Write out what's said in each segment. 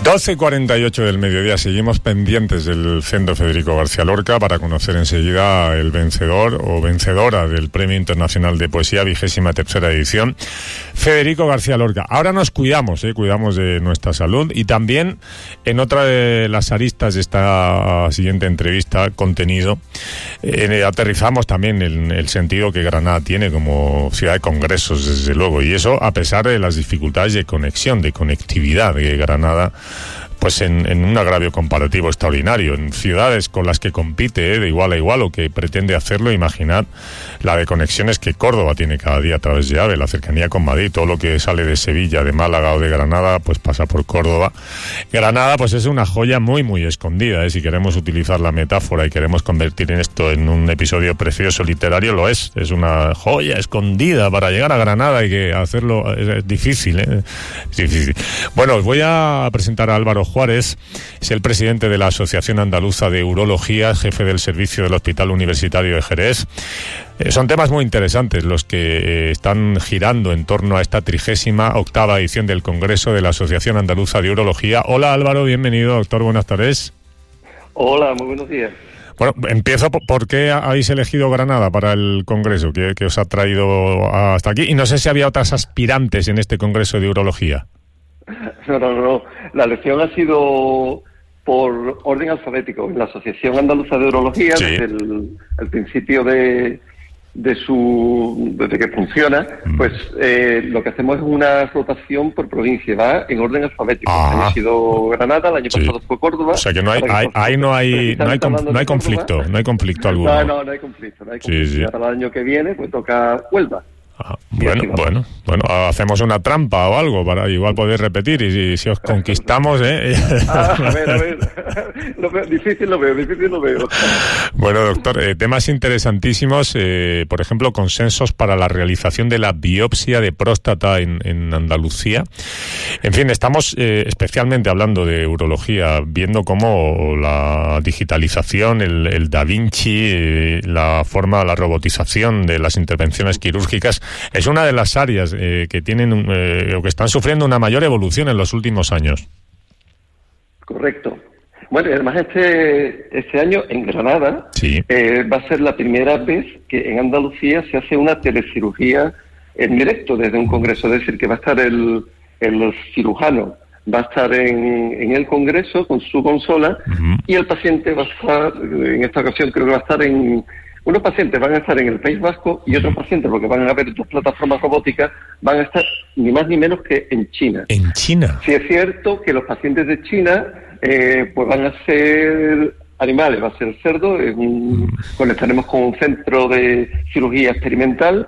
12:48 del mediodía, seguimos pendientes del Centro Federico García Lorca para conocer enseguida el vencedor o vencedora del Premio Internacional de Poesía, 23ª edición, Federico García Lorca. Ahora nos cuidamos de nuestra salud, y también en otra de las aristas de esta siguiente entrevista, contenido, aterrizamos también en el sentido que Granada tiene como ciudad de congresos, desde luego, y eso a pesar de las dificultades de conexión, de conectividad de Granada, pues en un agravio comparativo extraordinario, en ciudades con las que compite de igual a igual, o que pretende hacerlo. Imaginad la de conexiones que Córdoba tiene cada día a través de AVE, la cercanía con Madrid, todo lo que sale de Sevilla, de Málaga o de Granada, pues pasa por Córdoba. Granada pues es una joya muy muy escondida, si queremos utilizar la metáfora y queremos convertir en esto en un episodio precioso literario, lo es una joya escondida. Para llegar a Granada hay que hacerlo, es difícil, es difícil. Bueno, os voy a presentar a Álvaro Juárez, es el presidente de la Asociación Andaluza de Urología, jefe del servicio del Hospital Universitario de Jerez. Son temas muy interesantes los que están girando en torno a esta 38ª edición del Congreso de la Asociación Andaluza de Urología. Hola Álvaro, bienvenido, doctor, buenas tardes. Hola, muy buenos días. Bueno, empiezo por qué habéis elegido Granada para el Congreso, que os ha traído hasta aquí, y no sé si había otras aspirantes en este Congreso de Urología. No. La elección ha sido por orden alfabético. La Asociación Andaluza de Urología, sí, desde el principio desde que funciona, pues lo que hacemos es una rotación por provincia, va en orden alfabético. Ha sido Granada, el año pasado fue Córdoba. O sea que no hay conflicto, no hay conflicto alguno. No hay conflicto. Sí. Para el añño que viene pues toca Huelva. Bueno, hacemos una trampa o algo para igual poder repetir, y si os conquistamos, a ver, difícil lo veo. Bueno, doctor, temas interesantísimos, por ejemplo, consensos para la realización de la biopsia de próstata en Andalucía. En fin, estamos especialmente hablando de urología, viendo cómo la digitalización, el Da Vinci, la robotización de las intervenciones quirúrgicas es una de las áreas que tienen o que están sufriendo una mayor evolución en los últimos años. Correcto. Bueno, además este año en Granada, sí, va a ser la primera vez que en Andalucía se hace una telecirugía en directo desde un congreso, es decir, que va a estar el cirujano, va a estar en el congreso con su consola, y el paciente va a estar, en esta ocasión creo que va a estar unos pacientes van a estar en el País Vasco y otros pacientes, porque van a haber dos plataformas robóticas, van a estar ni más ni menos que en China. ¿En China? Sí, es cierto que los pacientes de China pues van a ser animales, va a ser cerdo. Conectaremos con un centro de cirugía experimental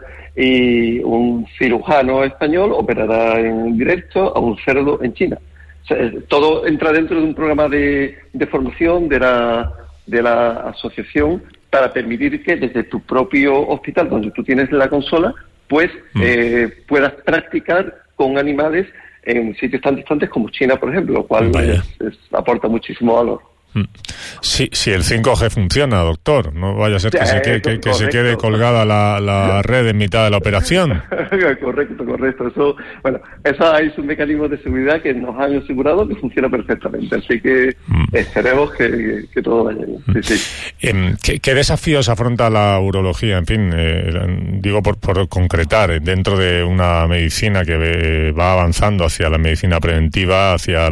y un cirujano español operará en directo a un cerdo en China. O sea, todo entra dentro de un programa de formación de la asociación, para permitir que desde tu propio hospital, donde tú tienes la consola, pues puedas practicar con animales en sitios tan distantes como China, por ejemplo, lo cual aporta muchísimo valor. Sí, el 5G funciona, doctor. No vaya a ser que se quede colgada la red en mitad de la operación. Correcto. Eso hay sus mecanismos de seguridad que nos han asegurado que funciona perfectamente. Así que esperemos que todo vaya bien. Sí. ¿Qué desafíos afronta la urología? En fin, digo por concretar, dentro de una medicina que va avanzando hacia la medicina preventiva, hacia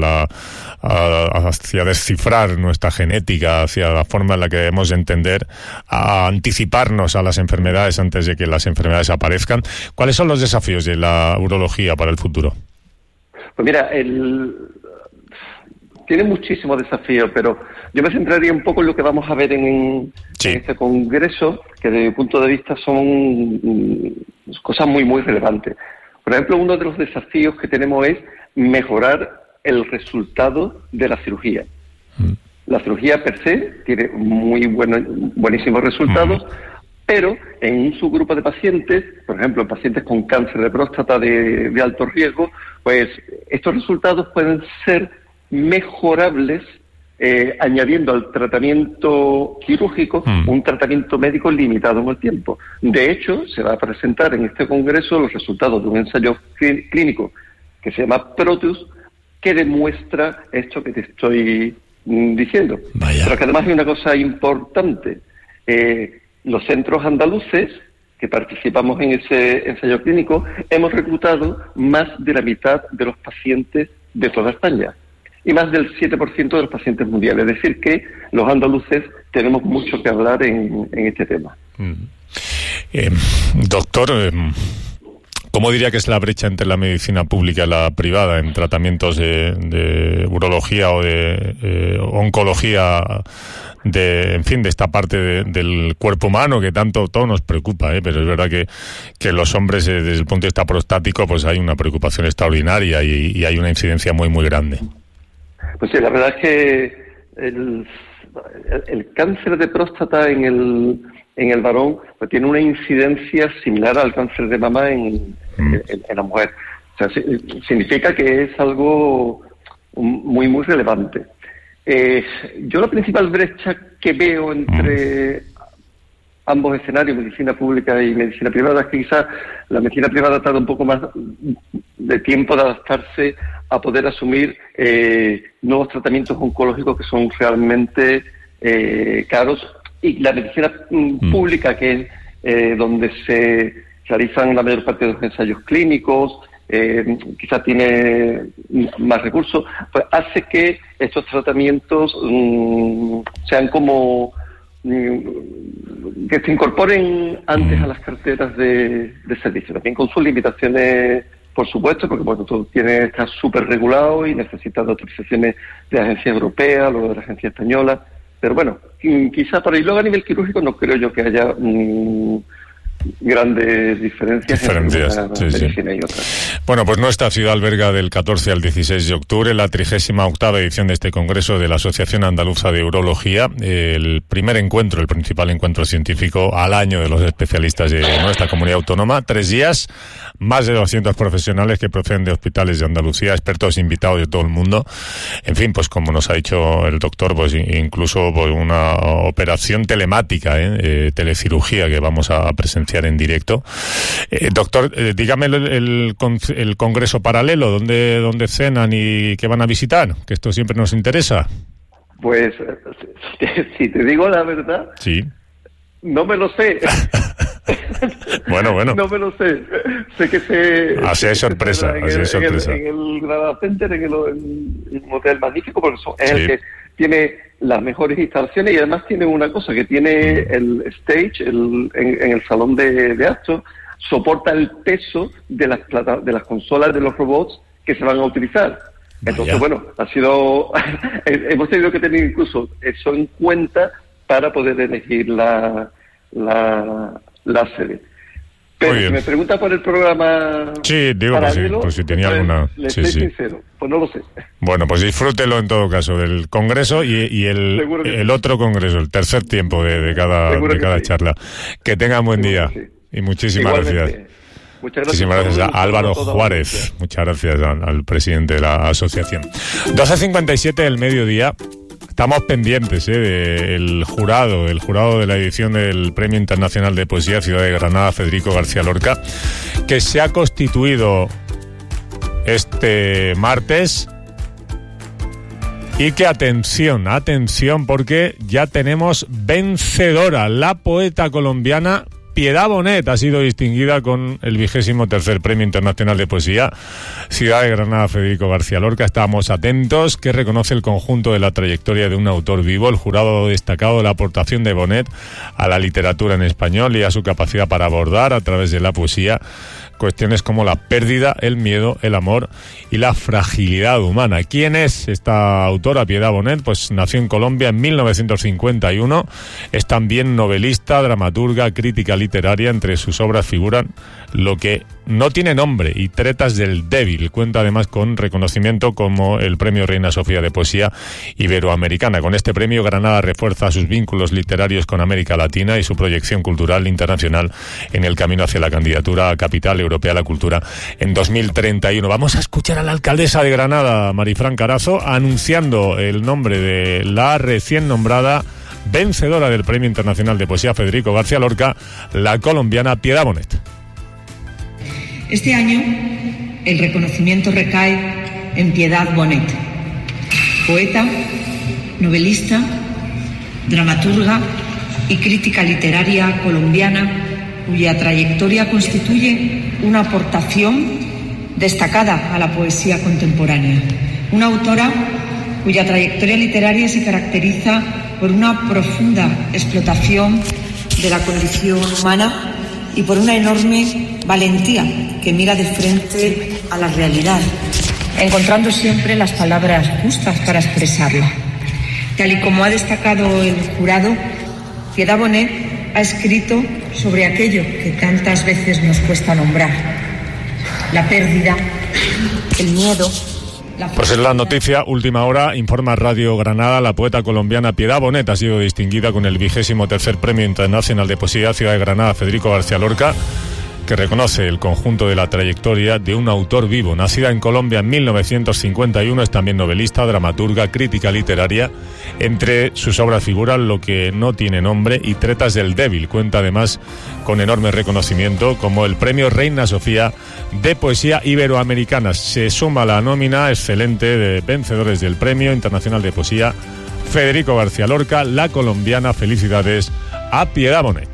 descifrar nuestra genética, hacia la forma en la que debemos entender, a anticiparnos a las enfermedades antes de que las enfermedades aparezcan. ¿Cuáles son los desafíos de la urología para el futuro? Pues mira, tiene muchísimos desafíos, pero yo me centraría un poco en lo que vamos a ver en este congreso, que desde mi punto de vista son cosas muy, muy relevantes. Por ejemplo, uno de los desafíos que tenemos es mejorar el resultado de la cirugía. La cirugía per se tiene buenísimos resultados, pero en un subgrupo de pacientes, por ejemplo, pacientes con cáncer de próstata de alto riesgo, pues estos resultados pueden ser mejorables añadiendo al tratamiento quirúrgico un tratamiento médico limitado en el tiempo. De hecho, se va a presentar en este congreso los resultados de un ensayo clínico que se llama Proteus, que demuestra esto que te estoy diciendo. Vaya. Pero que además hay una cosa importante. Los centros andaluces que participamos en ese ensayo clínico hemos reclutado más de la mitad de los pacientes de toda España y más del 7% de los pacientes mundiales. Es decir, que los andaluces tenemos mucho que hablar en este tema. Doctor, ¿cómo diría que es la brecha entre la medicina pública y la privada en tratamientos de urología o de oncología, de esta parte del cuerpo humano que tanto todo nos preocupa, pero es verdad que los hombres, desde el punto de vista prostático, pues hay una preocupación extraordinaria y hay una incidencia muy, muy grande? Pues sí, la verdad es que el cáncer de próstata en el varón pues tiene una incidencia similar al cáncer de mama en la mujer. O sea, significa que es algo muy, muy relevante. Yo la principal brecha que veo entre ambos escenarios, medicina pública y medicina privada, es que quizás la medicina privada tarda un poco más de tiempo de adaptarse a poder asumir nuevos tratamientos oncológicos que son realmente caros, y la medicina pública, que es donde se realizan la mayor parte de los ensayos clínicos, quizás tiene más recursos, pues hace que estos tratamientos sean como que se incorporen antes a las carteras de servicio, también con sus limitaciones, por supuesto, porque bueno, todo tiene que estar súper regulado y necesita de autorizaciones de la agencia europea, luego de la agencia española, pero bueno, quizá por ahí. Luego a nivel quirúrgico no creo yo que haya grandes diferencias entre una medicina y otra. Bueno, pues nuestra ciudad alberga del 14 al 16 de octubre la 38ª edición de este congreso de la Asociación Andaluza de Urología, el primer encuentro, el principal encuentro científico al año de los especialistas de nuestra comunidad autónoma. 3 días, más de 200 profesionales que proceden de hospitales de Andalucía, expertos invitados de todo el mundo. En fin, pues como nos ha dicho el doctor, pues incluso pues una operación telemática, telecirugía, que vamos a presenciar en directo. Doctor, dígame el congreso paralelo, ¿dónde cenan y qué van a visitar? Que esto siempre nos interesa. Pues, si te digo la verdad, sí, no me lo sé. Bueno. No me lo sé. Sé que así hay sorpresa. En el Granada Center, en el hotel magnífico, porque es el que tiene las mejores instalaciones, y además tiene una cosa, que tiene el stage en el salón de actos, soporta el peso de las consolas de los robots que se van a utilizar. Entonces, bueno, hemos tenido que tener incluso eso en cuenta para poder elegir la sede. Pero si me pregunta por el programa, sí, digo paralelo, por si tenía alguna. Le soy sincero, pues no lo sé. Bueno, pues disfrútelo en todo caso del congreso y el otro congreso, el tercer tiempo de cada charla. Que tengan buen día y muchísimas gracias. Muchísimas gracias a Álvaro Juárez. Muchas gracias al presidente de la asociación. 12:57 del mediodía. Estamos pendientes del jurado de la edición del Premio Internacional de Poesía Ciudad de Granada, Federico García Lorca, que se ha constituido este martes, y que atención, porque ya tenemos vencedora. La poeta colombiana Piedad Bonet ha sido distinguida con el 23º Premio Internacional de Poesía Ciudad de Granada Federico García Lorca. Estábamos atentos, que reconoce el conjunto de la trayectoria de un autor vivo. El jurado ha destacado la aportación de Bonet a la literatura en español y a su capacidad para abordar a través de la poesía cuestiones como la pérdida, el miedo, el amor y la fragilidad humana. ¿Quién es esta autora, Piedad Bonet? Pues nació en Colombia en 1951. Es también novelista, dramaturga, crítica literaria. Entre sus obras figuran Lo que no tiene nombre y Tretas del débil. Cuenta además con reconocimiento como el Premio Reina Sofía de Poesía Iberoamericana. Con este premio, Granada refuerza sus vínculos literarios con América Latina y su proyección cultural internacional en el camino hacia la candidatura a Capital Europea de la Cultura en 2031. Vamos a escuchar a la alcaldesa de Granada, Marifran Carazo, anunciando el nombre de la recién nombrada vencedora del Premio Internacional de Poesía Federico García Lorca, la colombiana Piedad Bonet. Este año el reconocimiento recae en Piedad Bonet, poeta, novelista, dramaturga y crítica literaria colombiana, cuya trayectoria constituye una aportación destacada a la poesía contemporánea. Una autora cuya trayectoria literaria se caracteriza por una profunda explotación de la condición humana y por una enorme valentía que mira de frente a la realidad, encontrando siempre las palabras justas para expresarla. Tal y como ha destacado el jurado, Piedad Bonet ha escrito sobre aquello que tantas veces nos cuesta nombrar: la pérdida, el miedo. Pues en la noticia Última Hora informa Radio Granada, la poeta colombiana Piedad Bonet ha sido distinguida con el 23º Premio Internacional de Poesía Ciudad de Granada Federico García Lorca, que reconoce el conjunto de la trayectoria de un autor vivo. Nacida en Colombia en 1951, es también novelista, dramaturga, crítica literaria. Entre sus obras figuran Lo que no tiene nombre y Tretas del débil. Cuenta además con enorme reconocimiento como el Premio Reina Sofía de Poesía Iberoamericana. Se suma a la nómina excelente de vencedores del Premio Internacional de Poesía Federico García Lorca, la colombiana. Felicidades a Piedad Bonet.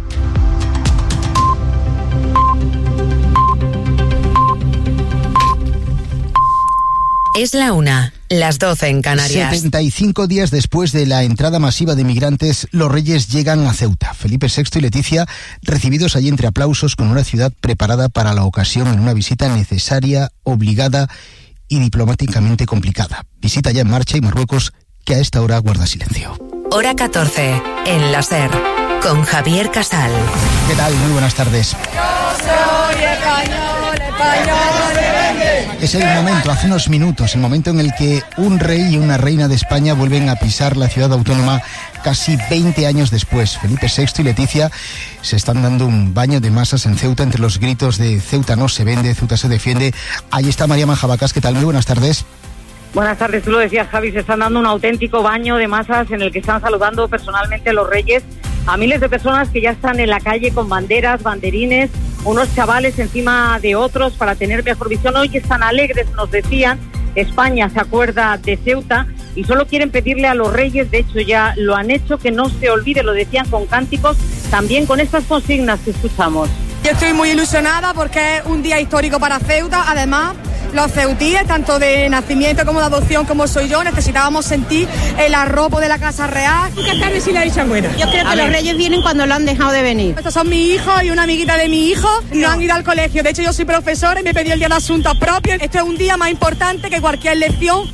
Es la 1, las 12 en Canarias. 75 días después de la entrada masiva de migrantes, los Reyes llegan a Ceuta. Felipe VI y Leticia, recibidos allí entre aplausos, con una ciudad preparada para la ocasión en una visita necesaria, obligada y diplomáticamente complicada. Visita ya en marcha y Marruecos, que a esta hora guarda silencio. Hora 14, en la SER, con Javier Casal. ¿Qué tal? Muy buenas tardes. Yo soy español, español se vende. Es el momento, hace unos minutos, el momento en el que un rey y una reina de España vuelven a pisar la ciudad autónoma casi 20 años después. Felipe VI y Leticia se están dando un baño de masas en Ceuta entre los gritos de Ceuta no se vende, Ceuta se defiende. Ahí está María Manjabacas. ¿Qué tal? Muy buenas tardes. Buenas tardes, tú lo decías, Javi, se están dando un auténtico baño de masas en el que están saludando personalmente a los reyes, a miles de personas que ya están en la calle con banderas, banderines, unos chavales encima de otros para tener mejor visión. Hoy están alegres, nos decían, España se acuerda de Ceuta y solo quieren pedirle a los reyes, de hecho ya lo han hecho, que no se olvide, lo decían con cánticos, también con estas consignas que escuchamos. Yo estoy muy ilusionada porque es un día histórico para Ceuta. Además, los ceutíes, tanto de nacimiento como de adopción como soy yo, necesitábamos sentir el arropo de la Casa Real. ¿Qué tarde si la dicha buena? Yo creo que los reyes vienen cuando lo han dejado de venir. Estos son mis hijos y una amiguita de mi hijo. No han ido al colegio. De hecho, yo soy profesora y me pedí el día de asuntos propios. Este es un día más importante que cualquier lección.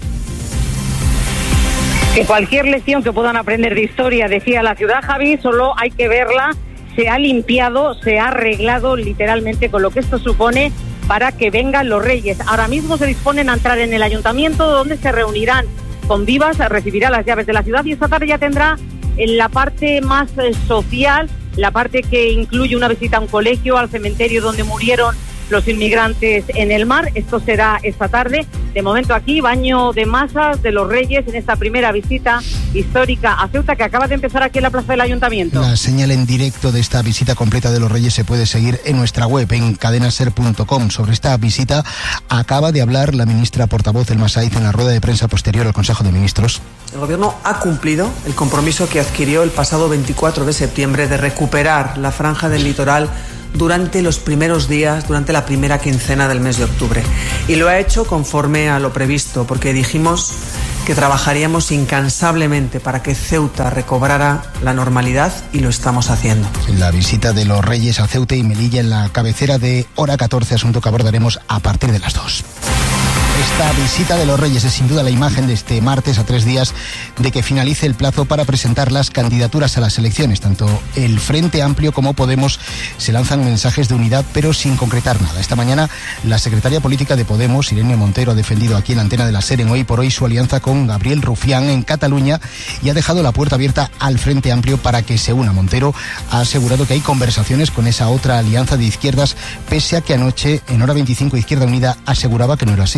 Que cualquier lección que puedan aprender de historia, decía la ciudad, Javi, solo hay que verla. Se ha limpiado, se ha arreglado literalmente, con lo que esto supone para que vengan los reyes. Ahora mismo se disponen a entrar en el ayuntamiento, donde se reunirán con vivas, recibirá las llaves de la ciudad y esta tarde ya tendrá en la parte más social, la parte que incluye una visita a un colegio, al cementerio donde murieron los inmigrantes en el mar. Esto será esta tarde. De momento aquí, baño de masas de los reyes en esta primera visita histórica a Ceuta, que acaba de empezar aquí en la plaza del ayuntamiento. La señal en directo de esta visita completa de los reyes se puede seguir en nuestra web, en cadenaser.com. Sobre esta visita acaba de hablar la ministra portavoz Elma Saiz en la rueda de prensa posterior al Consejo de Ministros. El Gobierno ha cumplido el compromiso que adquirió el pasado 24 de septiembre de recuperar la franja del litoral durante los primeros días, durante la primera quincena del mes de octubre. Y lo ha hecho conforme a lo previsto, porque dijimos que trabajaríamos incansablemente para que Ceuta recobrara la normalidad y lo estamos haciendo. La visita de los Reyes a Ceuta y Melilla en la cabecera de Hora 14, asunto que abordaremos a partir de las 2. Esta visita de los Reyes es sin duda la imagen de este martes, a 3 días de que finalice el plazo para presentar las candidaturas a las elecciones. Tanto el Frente Amplio como Podemos se lanzan mensajes de unidad, pero sin concretar nada. Esta mañana la secretaria política de Podemos, Irene Montero, ha defendido aquí en la antena de la SER en Hoy por Hoy su alianza con Gabriel Rufián en Cataluña y ha dejado la puerta abierta al Frente Amplio para que se una. Montero ha asegurado que hay conversaciones con esa otra alianza de izquierdas, pese a que anoche en Hora 25 Izquierda Unida aseguraba que no era así.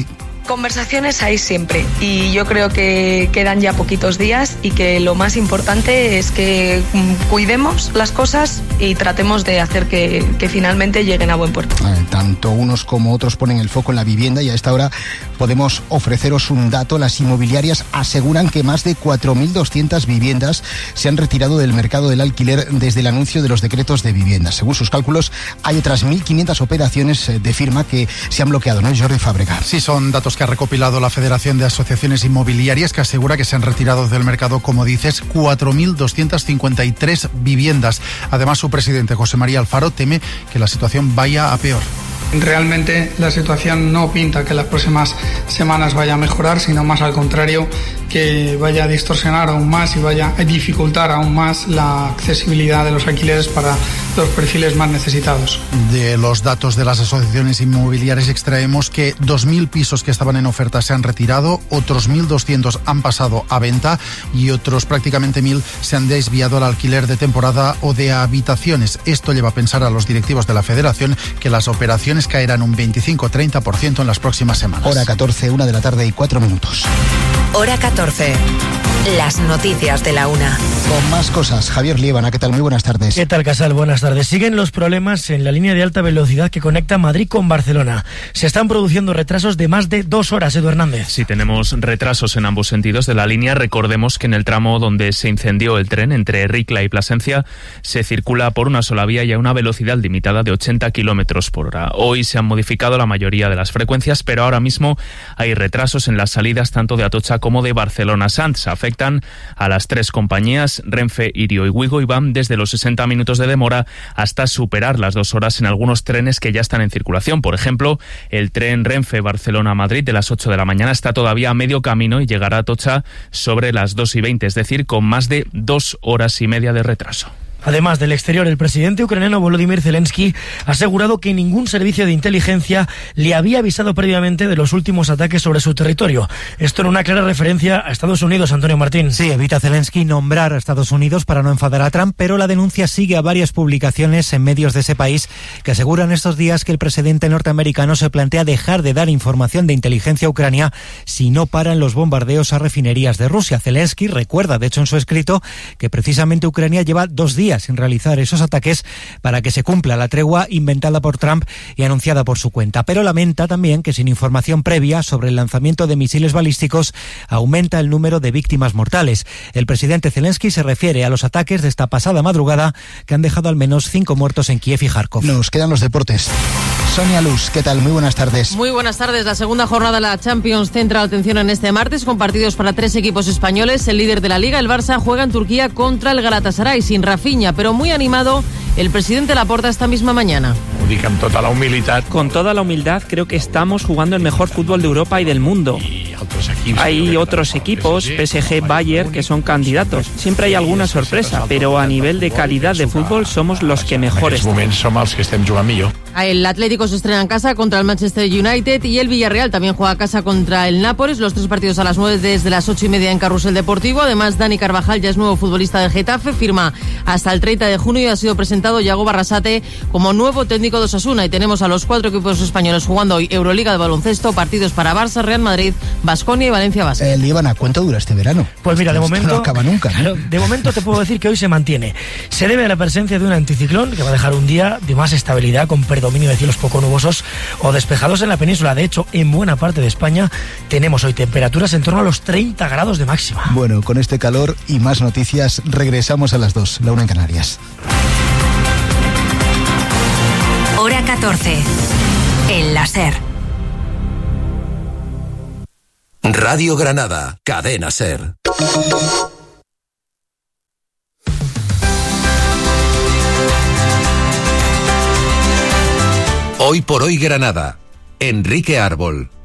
Conversaciones hay siempre y yo creo que quedan ya poquitos días y que lo más importante es que cuidemos las cosas y tratemos de hacer que finalmente lleguen a buen puerto. Tanto unos como otros ponen el foco en la vivienda y a esta hora podemos ofreceros un dato. Las inmobiliarias aseguran que más de 4.200 viviendas se han retirado del mercado del alquiler desde el anuncio de los decretos de vivienda. Según sus cálculos, hay otras 1.500 operaciones de firma que se han bloqueado, ¿no, Jordi Fàbrega? Sí, son datos que ha recopilado la Federación de Asociaciones Inmobiliarias, que asegura que se han retirado del mercado, como dices, 4.253 viviendas. Además, su presidente, José María Alfaro, teme que la situación vaya a peor. Realmente la situación no pinta que las próximas semanas vaya a mejorar, sino más al contrario, que vaya a distorsionar aún más y vaya a dificultar aún más la accesibilidad de los alquileres para los perfiles más necesitados. De los datos de las asociaciones inmobiliarias extraemos que 2.000 pisos que estaban en oferta se han retirado, otros 1.200 han pasado a venta y otros prácticamente 1.000 se han desviado al alquiler de temporada o de habitaciones. Esto lleva a pensar a los directivos de la Federación que las operaciones caerán un 25-30% en las próximas semanas. Hora 14, 1 de la tarde y 4 minutos. Hora 14. Las noticias de la una. Con más cosas, Javier Liébana, ¿qué tal? Muy buenas tardes. ¿Qué tal, Casal? Buenas tardes. Siguen los problemas en la línea de alta velocidad que conecta Madrid con Barcelona. Se están produciendo retrasos de más de 2 horas, Edu Hernández. Sí, tenemos retrasos en ambos sentidos de la línea. Recordemos que en el tramo donde se incendió el tren entre Ricla y Plasencia se circula por una sola vía y a una velocidad limitada de 80 kilómetros por hora. Hoy se han modificado la mayoría de las frecuencias, pero ahora mismo hay retrasos en las salidas tanto de Atocha como de Barcelona-Sants. Afectan a las 3 compañías, Renfe, Irio y Wigo, y van desde los 60 minutos de demora hasta superar las 2 horas en algunos trenes que ya están en circulación. Por ejemplo, el tren Renfe Barcelona-Madrid de las 8 de la mañana está todavía a medio camino y llegará a Atocha sobre las 2:20, es decir, con más de 2 horas y media de retraso. Además, del exterior, el presidente ucraniano Volodymyr Zelensky ha asegurado que ningún servicio de inteligencia le había avisado previamente de los últimos ataques sobre su territorio. Esto en una clara referencia a Estados Unidos, Antonio Martín. Sí, evita Zelensky nombrar a Estados Unidos para no enfadar a Trump, pero la denuncia sigue a varias publicaciones en medios de ese país que aseguran estos días que el presidente norteamericano se plantea dejar de dar información de inteligencia a Ucrania si no paran los bombardeos a refinerías de Rusia. Zelensky recuerda, de hecho, en su escrito, que precisamente Ucrania lleva 2 días sin realizar esos ataques para que se cumpla la tregua inventada por Trump y anunciada por su cuenta. Pero lamenta también que sin información previa sobre el lanzamiento de misiles balísticos aumenta el número de víctimas mortales. El presidente Zelensky se refiere a los ataques de esta pasada madrugada que han dejado al menos 5 muertos en Kiev y Kharkov. Nos quedan los deportes. Sonia Luz, ¿qué tal? Muy buenas tardes. Muy buenas tardes. La segunda jornada de la Champions centra la atención en este martes con partidos para 3 equipos españoles. El líder de la Liga, el Barça, juega en Turquía contra el Galatasaray sin Rafinha, pero muy animado el presidente Laporta esta misma mañana. Con toda la humildad, creo que estamos jugando el mejor fútbol de Europa y del mundo. Hay otros equipos, PSG, Bayern, que son candidatos. Siempre hay alguna sorpresa, pero a nivel de calidad de fútbol somos los que mejor están. El Atlético se estrena en casa contra el Manchester United y el Villarreal también juega a casa contra el Nápoles. Los 3 partidos a las 9 desde las 8:30 en Carrusel Deportivo. Además, Dani Carvajal ya es nuevo futbolista del Getafe, firma hasta el 30 de junio y ha sido presentado Yago Barrasate como nuevo técnico de Osasuna. Y tenemos a los 4 equipos españoles jugando hoy Euroliga de baloncesto, partidos para Barça, Real Madrid, Baskonia y Valencia Basket. Líbana, ¿cuánto dura este verano? Pues mira, de momento no acaba nunca, ¿no? Claro, de momento te puedo decir que hoy se mantiene. Se debe a la presencia de un anticiclón que va a dejar un día de más estabilidad con predominio de cielos poco nubosos o despejados en la península. De hecho, en buena parte de España tenemos hoy temperaturas en torno a los 30 grados de máxima. Bueno, con este calor y más noticias regresamos a las 2, la 1 en Canarias. Hora 14. En la SER. Radio Granada, Cadena SER. Hoy por hoy Granada, Enrique Árbol.